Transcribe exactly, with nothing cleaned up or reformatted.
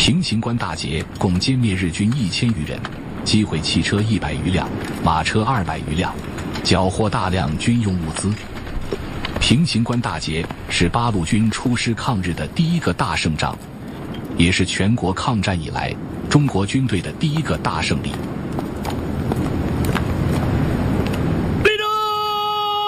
平型关大捷共歼灭日军一千余人，击毁汽车一百余辆，马车二百余辆，缴获大量军用物资。平型关大捷是八路军出师抗日的第一个大胜仗，也是全国抗战以来中国军队的第一个大胜利。